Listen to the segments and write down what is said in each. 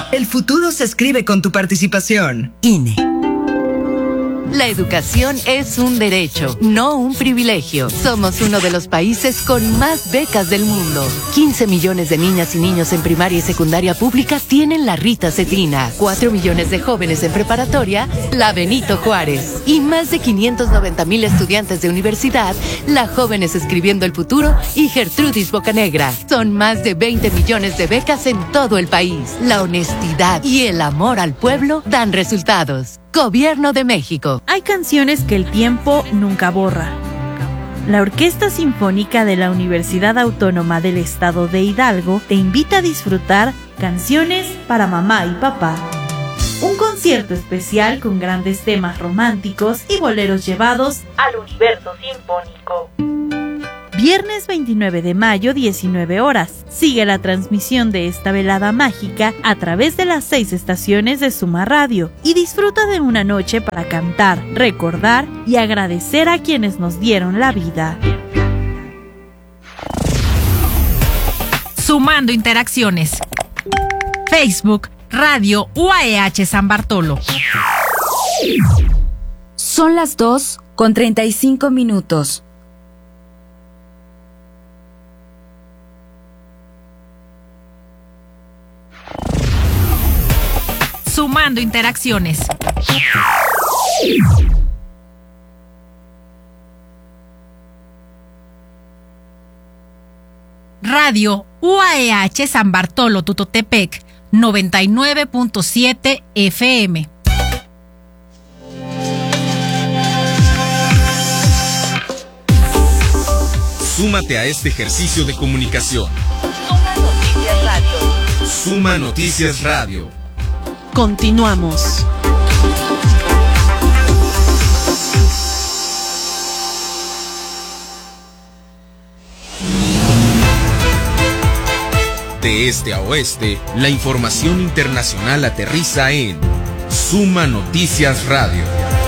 El futuro se escribe con tu participación. INE. La educación es un derecho, no un privilegio. Somos uno de los países con más becas del mundo. 15 millones de niñas y niños en primaria y secundaria pública tienen la Rita Cetrina. 4 millones de jóvenes en preparatoria, la Benito Juárez. Y más de 590,000 estudiantes de universidad, la Jóvenes Escribiendo el Futuro y Gertrudis Bocanegra. Son más de 20 millones de becas en todo el país. La honestidad y el amor al pueblo dan resultados. Gobierno de México. Hay canciones que el tiempo nunca borra. La Orquesta Sinfónica de la Universidad Autónoma del Estado de Hidalgo te invita a disfrutar Canciones para Mamá y Papá. Un concierto especial con grandes temas románticos y boleros llevados al universo sinfónico. Viernes 29 de mayo, 19 horas. Sigue la transmisión de esta velada mágica a través de las 6 estaciones de Suma Radio y disfruta de una noche para cantar, recordar y agradecer a quienes nos dieron la vida. Sumando interacciones. Facebook, Radio UAEH San Bartolo. Son las 2:35. Sumando interacciones. Radio UAEH San Bartolo Tutotepec 99.7 FM. Súmate a este ejercicio de comunicación. Suma Noticias Radio. Continuamos. De este a oeste, la información internacional aterriza en Suma Noticias Radio.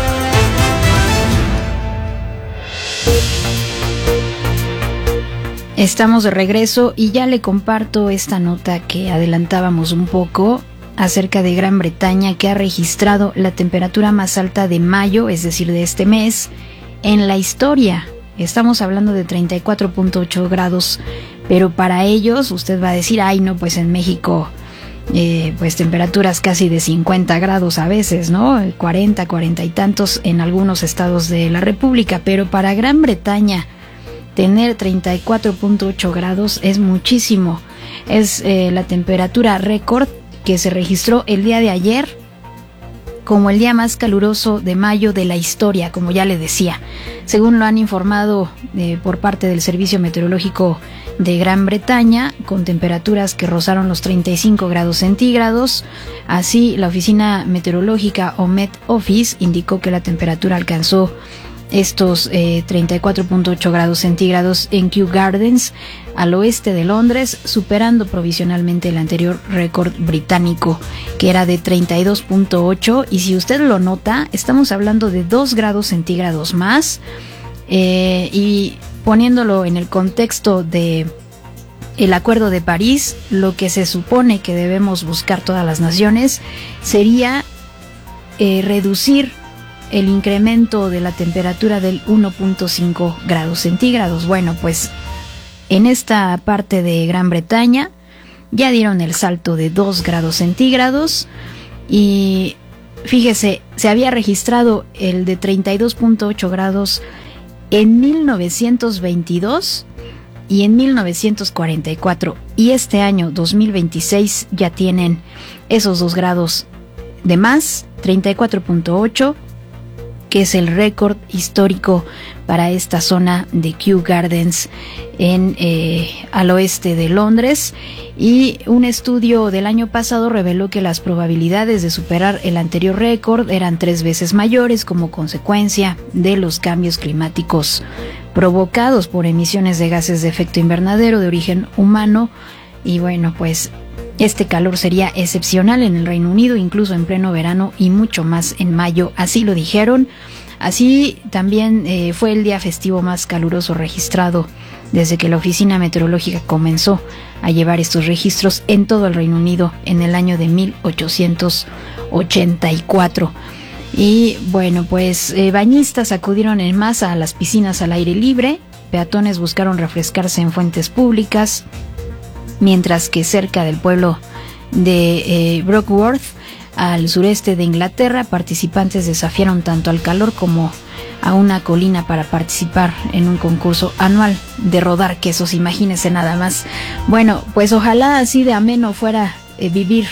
Estamos de regreso y ya le comparto esta nota que adelantábamos un poco acerca de Gran Bretaña, que ha registrado la temperatura más alta de mayo, es decir, de este mes, en la historia. Estamos hablando de 34.8 grados, pero para ellos usted va a decir, ay no, pues en México pues temperaturas casi de 50 grados a veces, ¿no? 40 y tantos en algunos estados de la República, pero para Gran Bretaña tener 34.8 grados es muchísimo. Es la temperatura récord que se registró el día de ayer como el día más caluroso de mayo de la historia, como ya le decía. Según lo han informado por parte del Servicio Meteorológico de Gran Bretaña, con temperaturas que rozaron los 35 grados centígrados. Así, la oficina meteorológica o Met Office indicó que la temperatura alcanzó estos 34.8 grados centígrados en Kew Gardens, al oeste de Londres, superando provisionalmente el anterior récord británico, que era de 32.8, y si usted lo nota, estamos hablando de 2 grados centígrados más, y poniéndolo en el contexto de el Acuerdo de París, lo que se supone que debemos buscar todas las naciones sería reducir el incremento de la temperatura del 1.5 grados centígrados. Bueno, pues en esta parte de Gran Bretaña ya dieron el salto de 2 grados centígrados y fíjese, se había registrado el de 32.8 grados en 1922 y en 1944, y este año 2026 ya tienen esos 2 grados de más, 34.8, que es el récord histórico para esta zona de Kew Gardens al oeste de Londres. Y un estudio del año pasado reveló que las probabilidades de superar el anterior récord eran 3 veces mayores como consecuencia de los cambios climáticos provocados por emisiones de gases de efecto invernadero de origen humano. Y bueno, pues este calor sería excepcional en el Reino Unido, incluso en pleno verano, y mucho más en mayo, así lo dijeron. Así también fue el día festivo más caluroso registrado desde que la Oficina Meteorológica comenzó a llevar estos registros en todo el Reino Unido en el año de 1884. Y bueno, pues bañistas acudieron en masa a las piscinas al aire libre, peatones buscaron refrescarse en fuentes públicas, mientras que cerca del pueblo de Brockworth, al sureste de Inglaterra, participantes desafiaron tanto al calor como a una colina para participar en un concurso anual de rodar quesos, imagínense nada más. Bueno, pues ojalá así de ameno fuera vivir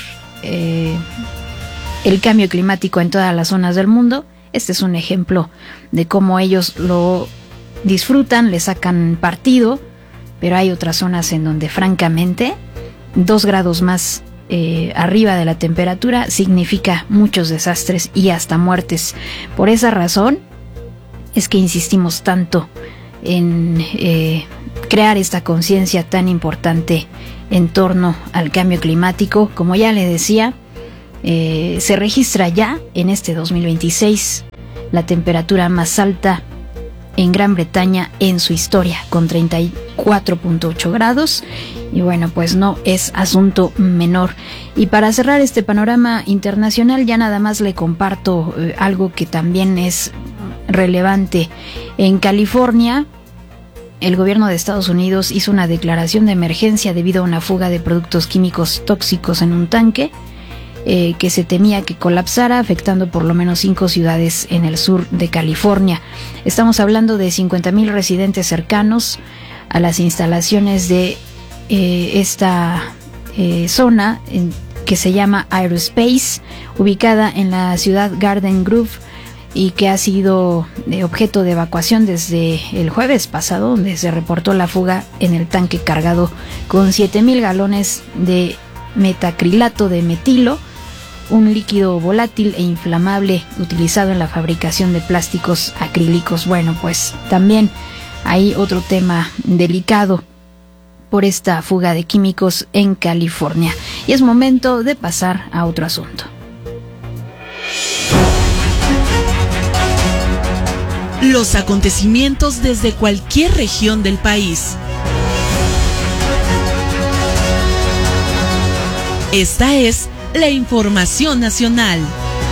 el cambio climático en todas las zonas del mundo. Este es un ejemplo de cómo ellos lo disfrutan, le sacan partido, pero hay otras zonas en donde francamente 2 grados más arriba de la temperatura significa muchos desastres y hasta muertes. Por esa razón es que insistimos tanto en crear esta conciencia tan importante en torno al cambio climático. Como ya le decía, se registra ya en este 2026 la temperatura más alta en Gran Bretaña en su historia, con 34.8 grados. Y bueno, pues no es asunto menor. Y para cerrar este panorama internacional, ya nada más le comparto algo que también es relevante. En California, el gobierno de Estados Unidos hizo una declaración de emergencia debido a una fuga de productos químicos tóxicos en un tanque que se temía que colapsara, afectando por lo menos 5 ciudades en el sur de California. Estamos hablando de 50,000 residentes cercanos a las instalaciones de esta zona que se llama Aerospace, ubicada en la ciudad Garden Grove, y que ha sido objeto de evacuación desde el jueves pasado, donde se reportó la fuga en el tanque cargado con 7,000 galones de metacrilato de metilo, un líquido volátil e inflamable utilizado en la fabricación de plásticos acrílicos. Bueno, pues también hay otro tema delicado por esta fuga de químicos en California. Y es momento de pasar a otro asunto. Los acontecimientos desde cualquier región del país. Esta es la información nacional.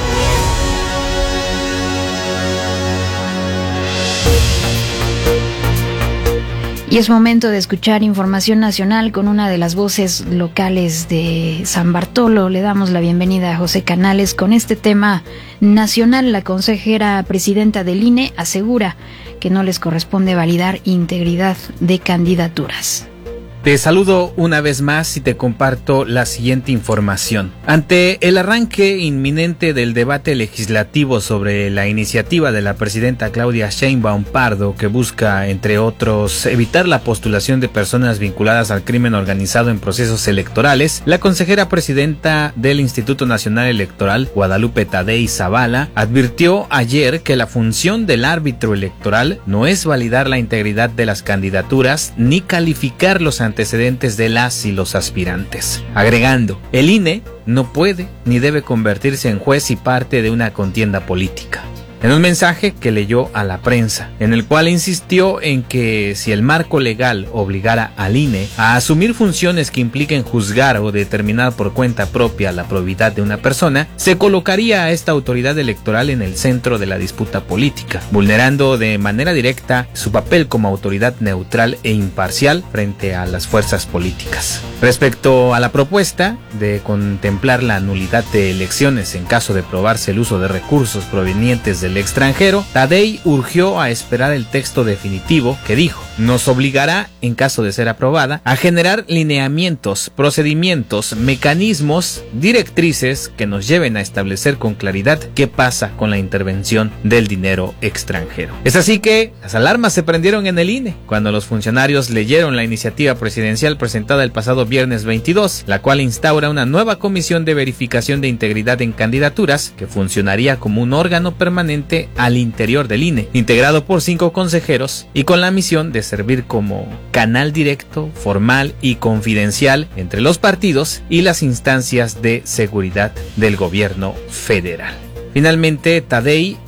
Y es momento de escuchar información nacional con una de las voces locales de San Bartolo. Le damos la bienvenida a José Canales con este tema nacional. La consejera presidenta del INE asegura que no les corresponde validar integridad de candidaturas. Te saludo una vez más y te comparto la siguiente información. Ante el arranque inminente del debate legislativo sobre la iniciativa de la presidenta Claudia Sheinbaum Pardo, que busca, entre otros, evitar la postulación de personas vinculadas al crimen organizado en procesos electorales, la consejera presidenta del Instituto Nacional Electoral, Guadalupe Tadei Zavala, advirtió ayer que la función del árbitro electoral no es validar la integridad de las candidaturas ni calificar los antecedentes de las y los aspirantes, agregando: el INE no puede ni debe convertirse en juez y parte de una contienda política. En un mensaje que leyó a la prensa, en el cual insistió en que si el marco legal obligara al INE a asumir funciones que impliquen juzgar o determinar por cuenta propia la probidad de una persona, se colocaría a esta autoridad electoral en el centro de la disputa política, vulnerando de manera directa su papel como autoridad neutral e imparcial frente a las fuerzas políticas. Respecto a la propuesta de contemplar la nulidad de elecciones en caso de probarse el uso de recursos provenientes del extranjero, Tadei urgió a esperar el texto definitivo que, dijo, nos obligará, en caso de ser aprobada, a generar lineamientos, procedimientos, mecanismos, directrices que nos lleven a establecer con claridad qué pasa con la intervención del dinero extranjero. Es así que las alarmas se prendieron en el INE cuando los funcionarios leyeron la iniciativa presidencial presentada el pasado viernes 22, la cual instaura una nueva comisión de verificación de integridad en candidaturas que funcionaría como un órgano permanente al interior del INE, integrado por 5 consejeros y con la misión de servir como canal directo, formal y confidencial entre los partidos y las instancias de seguridad del gobierno federal. Finalmente, Tadei dijo: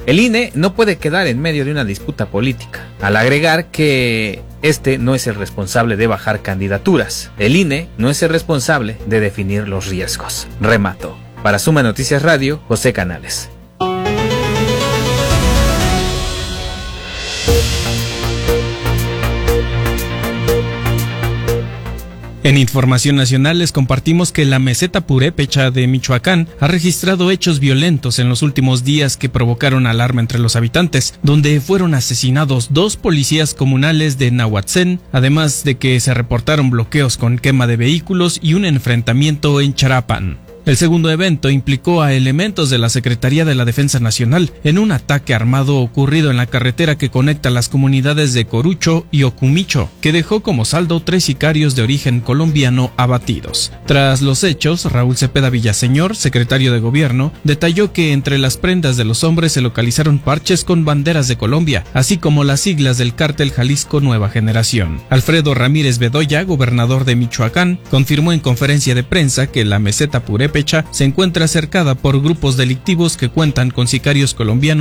El INE no puede quedar en medio de una disputa política, al agregar que este no es el responsable de bajar candidaturas. El INE no es el responsable de definir los riesgos. Remató. Para Suma Noticias Radio, José Canales. En Información Nacional les compartimos que la meseta purépecha de Michoacán ha registrado hechos violentos en los últimos días que provocaron alarma entre los habitantes, donde fueron asesinados 2 policías comunales de Nahuatzén, además de que se reportaron bloqueos con quema de vehículos y un enfrentamiento en Charapan. El segundo evento implicó a elementos de la Secretaría de la Defensa Nacional en un ataque armado ocurrido en la carretera que conecta las comunidades de Corucho y Ocumicho, que dejó como saldo 3 sicarios de origen colombiano abatidos. Tras los hechos, Raúl Cepeda Villaseñor, secretario de Gobierno, detalló que entre las prendas de los hombres se localizaron parches con banderas de Colombia, así como las siglas del cártel Jalisco Nueva Generación. Alfredo Ramírez Bedoya, gobernador de Michoacán, confirmó en conferencia de prensa que la meseta purépecha se encuentra cercada por grupos delictivos que cuentan con sicarios colombianos